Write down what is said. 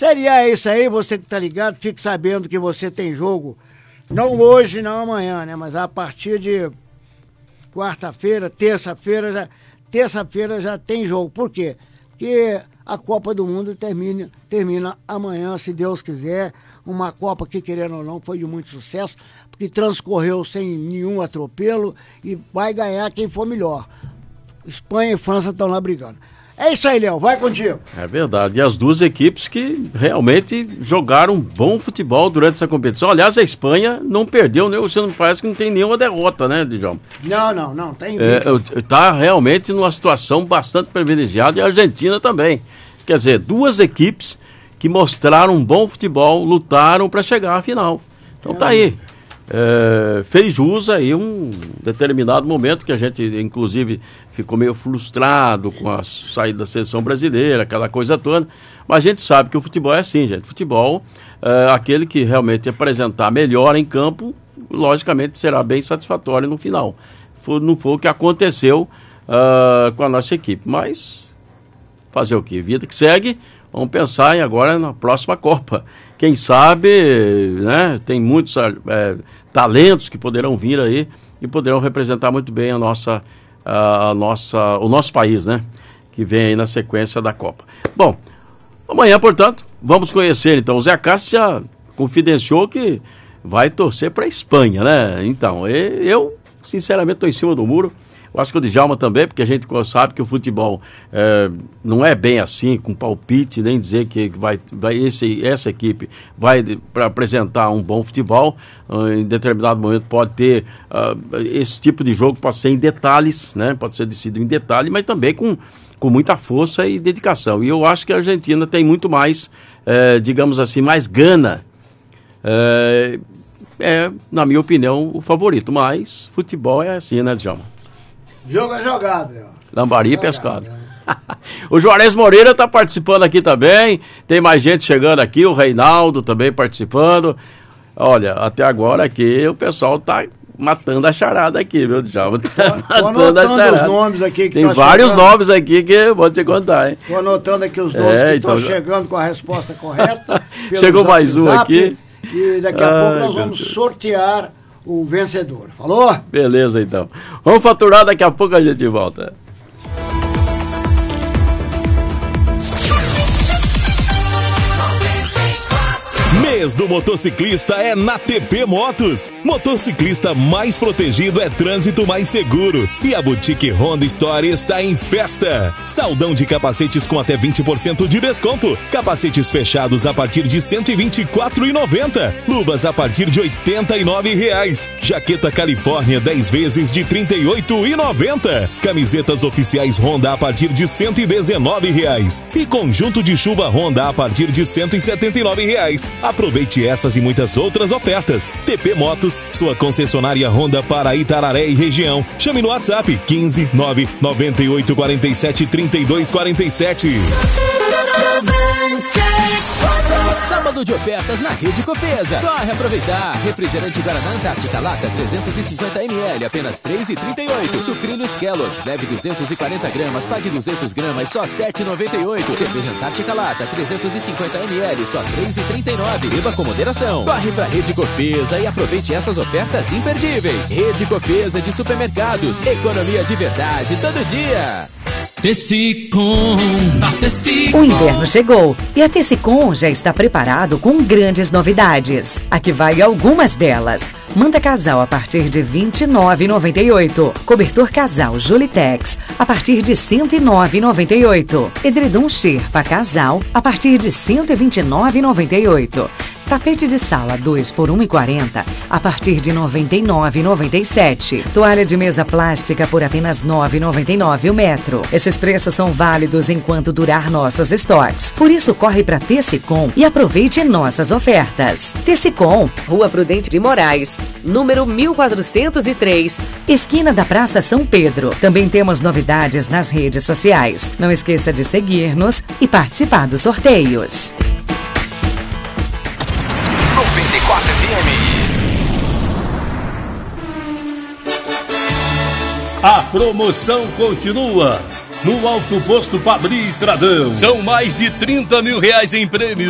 Série A é isso aí, você que tá ligado, fique sabendo que você tem jogo, não hoje, não amanhã, né? Mas a partir de quarta-feira, terça-feira já tem jogo. Por quê? Porque a Copa do Mundo termina amanhã, se Deus quiser. Uma Copa que, querendo ou não, foi de muito sucesso, porque transcorreu sem nenhum atropelo e vai ganhar quem for melhor. Espanha e França estão lá brigando. É isso aí, Léo, vai contigo. É verdade, e as duas equipes que realmente jogaram bom futebol durante essa competição. Aliás, a Espanha não perdeu, né? Você não parece que não tem nenhuma derrota, né, Djalma? Não, tem tá realmente numa situação bastante privilegiada, e a Argentina também. Quer dizer, duas equipes que mostraram um bom futebol, lutaram para chegar à final. Então tá aí. Fez jus aí um determinado momento que a gente, inclusive, ficou meio frustrado com a saída da seleção brasileira, aquela coisa toda, mas a gente sabe que o futebol é assim, gente. Futebol, aquele que realmente apresentar melhor em campo, logicamente será bem satisfatório no final. Não foi o que aconteceu com a nossa equipe, mas fazer o quê? Vida que segue. Vamos pensar agora na próxima Copa. Quem sabe, né, tem muitos talentos que poderão vir aí e poderão representar muito bem o nosso país, né, que vem aí na sequência da Copa. Bom, amanhã, portanto, vamos conhecer, então, o Zé Cássio já confidenciou que vai torcer para a Espanha, né? Então, eu sinceramente estou em cima do muro. Eu acho que o Djalma também, porque a gente sabe que o futebol não é bem assim, com palpite, nem dizer que essa equipe vai para apresentar um bom futebol. Em determinado momento pode ter esse tipo de jogo, pode ser em detalhes, né? Pode ser decidido em detalhe, mas também com muita força e dedicação. E eu acho que a Argentina tem muito mais, digamos assim, mais gana. Na minha opinião, o favorito. Mas futebol é assim, né, Djalma? Jogo é jogado, Léo. Lambari e pescado. O Juarez Moreira está participando aqui também. Tem mais gente chegando aqui. O Reinaldo também participando. Olha, até agora aqui o pessoal está matando a charada aqui, viu, Djalma? Tô anotando os nomes aqui que tem vários chegando. Nomes aqui que eu vou te contar, hein? Tô anotando aqui os nomes que estão chegando com a resposta correta. Chegou mais um aqui. E daqui a pouco nós vamos sortear o vencedor. Falou? Beleza, então. Vamos faturar, daqui a pouco a gente volta. Mês do motociclista é na TP Motos. Motociclista mais protegido é trânsito mais seguro. E a Boutique Honda Store está em festa. Saldão de capacetes com até 20% de desconto. Capacetes fechados a partir de R$ 124,90. Luvas a partir de R$ 89,00. Jaqueta Califórnia 10 vezes de R$ 38,90. Camisetas oficiais Honda a partir de R$ 119,00. E conjunto de chuva Honda a partir de R$ 179,00. Aproveite essas e muitas outras ofertas. TP Motos, sua concessionária Honda para Itararé e região. Chame no WhatsApp 15 998 47 32 47. Sábado de ofertas na Rede Cofesa. Corre aproveitar. Refrigerante Guaraná Antártica Lata 350 ml, apenas R$ 3,38. Sucrilhos Kellogg's, leve 240 gramas, pague 200 gramas, só R$ 7,98. Cerveja Antártica Lata 350 ml, só R$ 3,39. Beba com moderação. Corre pra Rede Cofesa e aproveite essas ofertas imperdíveis. Rede Cofesa de Supermercados. Economia de verdade todo dia. Tecicom, a Tecicom. O inverno chegou e a Tecicom já está preparado com grandes novidades. Aqui vai algumas delas. Manta casal a partir de R$ 29,98. Cobertor casal Jolitex a partir de R$ 109,98. Edredom Sherpa casal a partir de R$ 129,98. Tapete de sala 2 por R$ 1,40 a partir de R$ 99,97. Toalha de mesa plástica por apenas R$ 9,99 o metro. Esses preços são válidos enquanto durar nossos estoques. Por isso, corre para Tecicom e aproveite nossas ofertas. Tecicom, Rua Prudente de Moraes, número 1403, esquina da Praça São Pedro. Também temos novidades nas redes sociais. Não esqueça de seguir-nos e participar dos sorteios. 94 FM. A promoção continua no Alto Posto Fabri Estradão. São mais de R$ 30 mil em prêmios.